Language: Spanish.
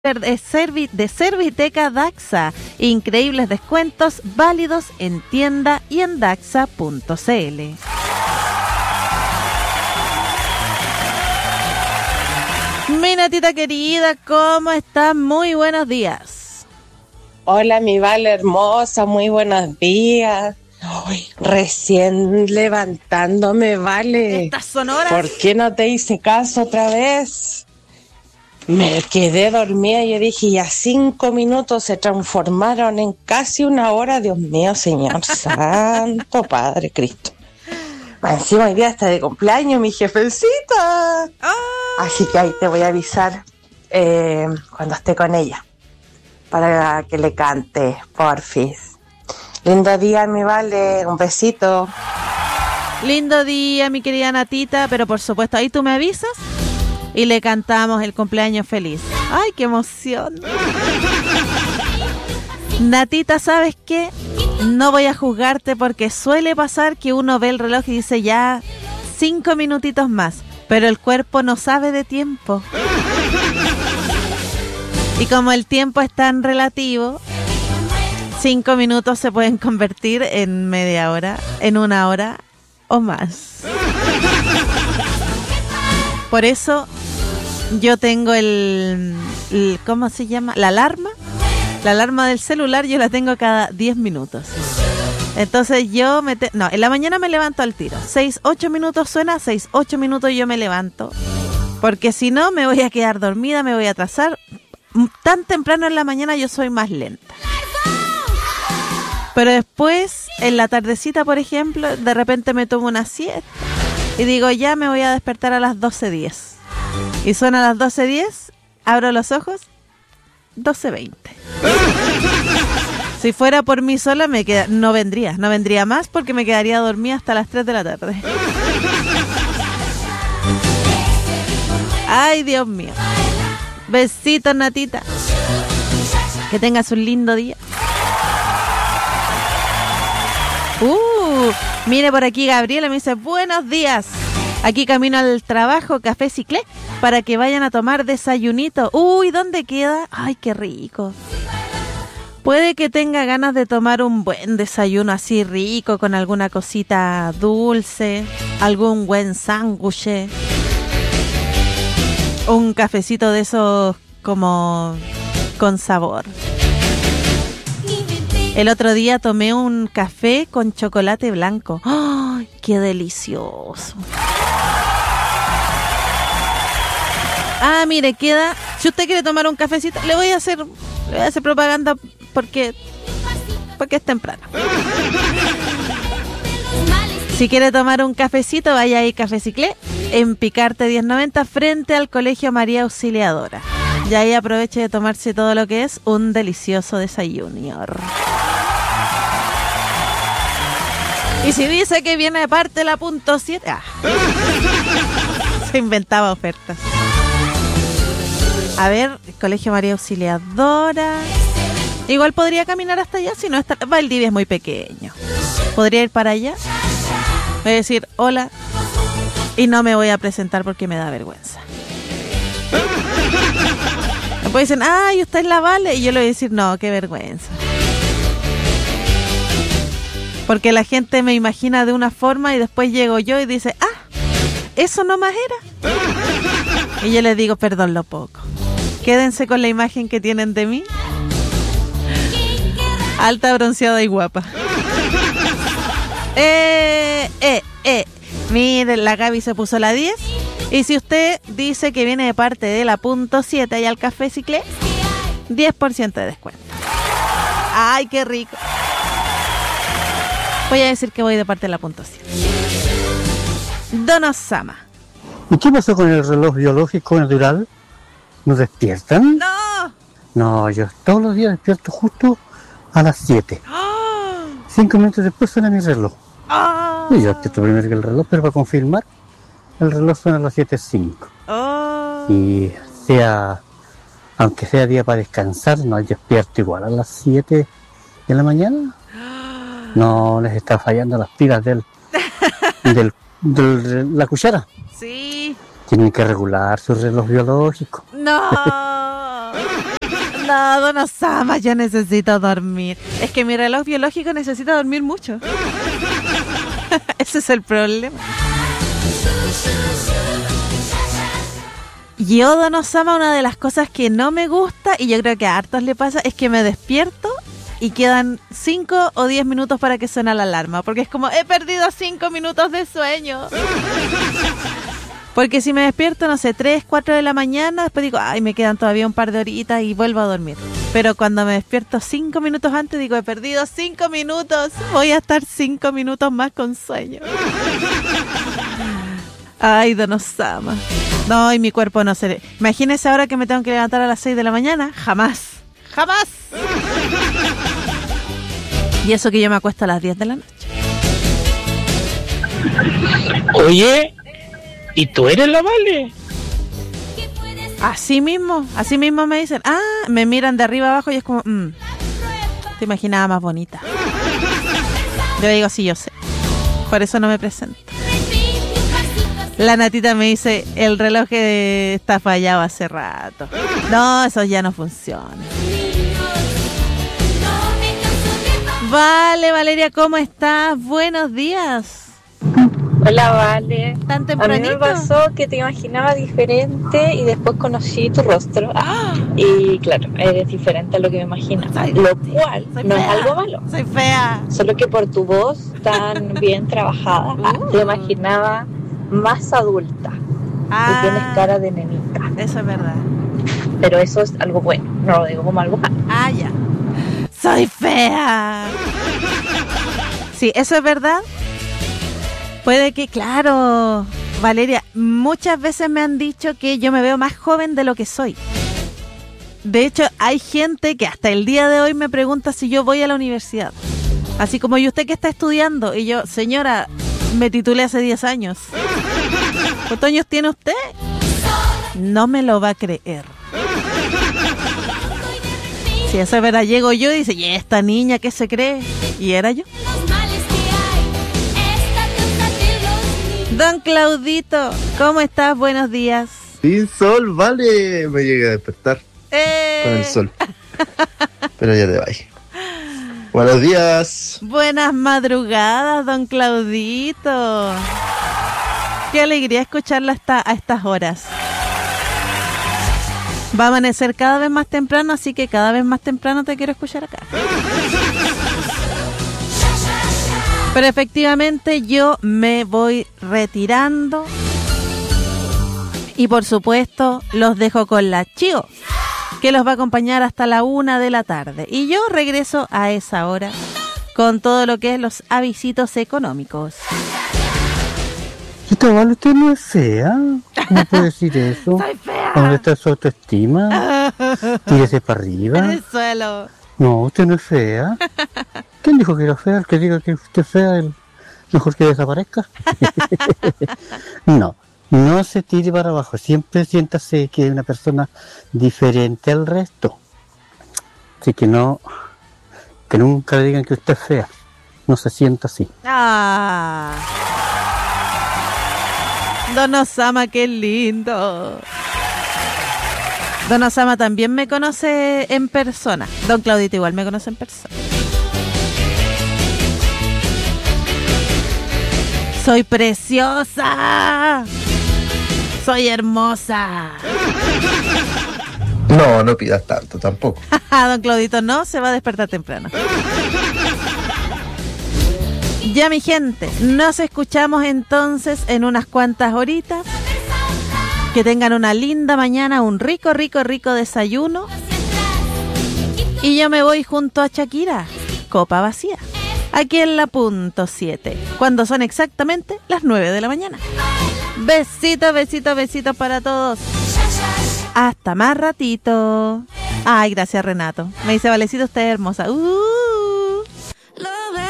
de Serviteca Daxa. Increíbles descuentos válidos en tienda y en daxa.cl. Mi Natita querida, ¿cómo estás? Muy buenos días. Hola, mi Vale hermosa, muy buenos días. Ay, recién levantándome, Vale. ¿Estás sonora? ¿Por qué no te hice caso otra vez? Me quedé dormida y yo dije, ya 5 minutos se transformaron en casi 1 hora. Dios mío, Señor Santo, Padre Cristo. Encima hoy día está de cumpleaños mi jefecita. Oh. Así que ahí te voy a avisar cuando esté con ella, para que le cante, porfis. Lindo día, mi Vale, un besito. Lindo día, mi querida Natita, pero por supuesto, ahí tú me avisas y le cantamos el cumpleaños feliz. ¡Ay, qué emoción! Natita, ¿sabes qué? No voy a juzgarte porque suele pasar que uno ve el reloj y dice ya 5 minutitos más, pero el cuerpo no sabe de tiempo. Y como el tiempo es tan relativo, 5 minutos se pueden convertir en media hora, en 1 hora o más. Por eso yo tengo el ¿cómo se llama? La alarma. La alarma del celular yo la tengo cada 10 minutos. Entonces yo en la mañana me levanto al tiro. 6-8 minutos suena, 6-8 minutos yo me levanto. Porque si no me voy a quedar dormida, me voy a atrasar. Tan temprano en la mañana yo soy más lenta. Pero después, en la tardecita, por ejemplo, de repente me tomo una siesta y digo, ya me voy a despertar a las 12:10. Y suena a las 12:10, abro los ojos, 12:20. Si fuera por mí sola, no vendría más porque me quedaría dormida hasta las 3 de la tarde. Ay, Dios mío. Besitos, Natita. Que tengas un lindo día. Mire por aquí Gabriela me dice, buenos días. Aquí camino al trabajo, Café Ciclé, para que vayan a tomar desayunito. Uy, ¿dónde queda? Ay, qué rico. Puede que tenga ganas de tomar un buen desayuno así rico, con alguna cosita dulce, algún buen sándwich, un cafecito de esos como con sabor. El otro día tomé un café con chocolate blanco. ¡Ay, qué delicioso! Ah, mire, queda. Si usted quiere tomar un cafecito, le voy a hacer propaganda porque es temprano. Si quiere tomar un cafecito, vaya ahí Café Ciclé, en Picarte 1090, frente al Colegio María Auxiliadora. Y ahí aproveche de tomarse todo lo que es un delicioso desayuno. Y si dice que viene de parte la punto 7, se inventaba ofertas. A ver, Colegio María Auxiliadora. Igual podría caminar hasta allá, si no está. Valdivia es muy pequeño. Podría ir para allá. Voy a decir hola y no me voy a presentar porque me da vergüenza. Después dicen, ay, usted es la Vale. Y yo le voy a decir, no, qué vergüenza. Porque la gente me imagina de una forma y después llego yo y dice, eso nomás era. Y yo les digo, perdón lo poco. Quédense con la imagen que tienen de mí. Alta, bronceada y guapa. Miren, la Gaby se puso la 10. Y si usted dice que viene de parte de la punto 7 y al Café Ciclé, 10% de descuento. ¡Ay, qué rico! Voy a decir que voy de parte de la punto 7. Don Osama. ¿Y qué pasó con el reloj biológico natural? ¿Nos despiertan? ¡No! No, yo todos los días despierto justo a las 7. 5 minutos después suena mi reloj. Y yo despierto primero que el reloj, pero para confirmar, el reloj suena a las 7:05. Y aunque sea día para descansar, no despierto igual a las 7 de la mañana. No, les está fallando las pilas de la cuchara. Sí. Tienen que regular su reloj biológico. No. No, don Osama, yo necesito dormir. Es que mi reloj biológico necesita dormir mucho. Ese es el problema. Yo, don Osama, una de las cosas que no me gusta, y yo creo que a hartos le pasa, es que me despierto y quedan 5 o 10 minutos para que suene la alarma. Porque es como, he perdido 5 minutos de sueño. Porque si me despierto, no sé, 3, 4 de la mañana, después digo, ay, me quedan todavía un par de horitas y vuelvo a dormir. Pero cuando me despierto 5 minutos antes, digo, he perdido 5 minutos, voy a estar 5 minutos más con sueño. Ay, don Osama. No, y mi cuerpo no se le... Imagínese ahora que me tengo que levantar a las 6 de la mañana. Jamás. ¡Jamás! Y eso que yo me acuesto a las 10 de la noche. Oye, ¿y tú eres la Vale? Así mismo me dicen. Ah, me miran de arriba abajo y es como, te imaginaba más bonita. Yo digo, sí, yo sé. Por eso no me presento. La Natita me dice, el reloj está fallado hace rato. No, eso ya no funciona. Vale, Valeria, ¿cómo estás? Buenos días. Hola, Vale. ¿Tan tempranito? A mí me pasó que te imaginaba diferente y después conocí tu rostro. Y claro, eres diferente a lo que me imaginaba. Lo cual no es algo malo. Soy fea. Solo que por tu voz tan bien trabajada, te imaginaba más adulta. Y tienes cara de nenita. Eso es verdad. Pero eso es algo bueno, no lo digo como algo malo. Ya. Soy fea. Sí, eso es verdad. Puede que, claro, Valeria, muchas veces me han dicho que yo me veo más joven de lo que soy. De hecho, hay gente que hasta el día de hoy me pregunta si yo voy a la universidad. Así como, ¿y usted qué está estudiando? Y yo, señora, me titulé hace 10 años. ¿Cuántos años tiene usted? No me lo va a creer. Si eso es verdad, llego yo y dice, ¿y esta niña qué se cree? Y era yo. Don Claudito, ¿cómo estás? Buenos días. Sin sol, Vale. Me llegué a despertar con el sol. Pero ya te vas. Buenos días. Buenas madrugadas, don Claudito. Qué alegría escucharla a estas horas. Va a amanecer cada vez más temprano, así que cada vez más temprano te quiero escuchar acá. Pero efectivamente yo me voy retirando. Y por supuesto los dejo con la Chio, que los va a acompañar hasta la 1 de la tarde. Y yo regreso a esa hora con todo lo que es los avisitos económicos. Tita Vale, usted no es fea. ¿Cómo puede decir eso? Soy fea. ¿Dónde está su autoestima? Tírese para arriba. En el suelo. No, usted no es fea. ¿Quién dijo que era fea? El que diga que usted es fea, el mejor que desaparezca. No se tire para abajo. Siempre siéntase que es una persona diferente al resto. Así que que nunca le digan que usted es fea. No se sienta así. Don Osama, qué lindo. Don Osama también me conoce en persona. Don Claudito igual me conoce en persona. Soy preciosa. Soy hermosa. No pidas tanto tampoco. Don Claudito no, se va a despertar temprano. Ya, mi gente, nos escuchamos entonces en unas cuantas horitas. Que tengan una linda mañana, un rico desayuno. Y yo me voy junto a Shakira, copa vacía, aquí en la punto 7, cuando son exactamente las 9 de la mañana. Besitos para todos. Hasta más ratito. Ay, gracias, Renato. Me dice, Valecito, usted es hermosa.